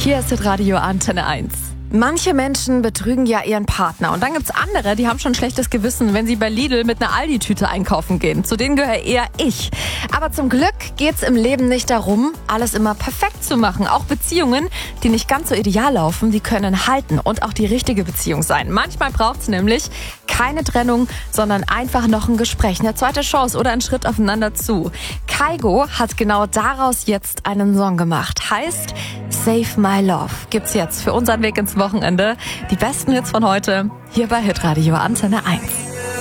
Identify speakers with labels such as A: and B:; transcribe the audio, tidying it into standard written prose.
A: Hier ist Hitradio Antenne 1. Manche Menschen betrügen ja ihren Partner. Und dann gibt's andere, die haben schon schlechtes Gewissen, wenn sie bei Lidl mit einer Aldi-Tüte einkaufen gehen. Zu denen gehöre eher ich. Aber zum Glück geht's im Leben nicht darum, alles immer perfekt zu machen. Auch Beziehungen, die nicht ganz so ideal laufen, die können halten und auch die richtige Beziehung sein. Manchmal braucht's nämlich keine Trennung, sondern einfach noch ein Gespräch, eine zweite Chance oder einen Schritt aufeinander zu. Kygo hat genau daraus jetzt einen Song gemacht. Heißt Save My Love. Gibt's jetzt für unseren Weg ins Wochenende. Die besten Hits von heute hier bei Hitradio Antenne 1.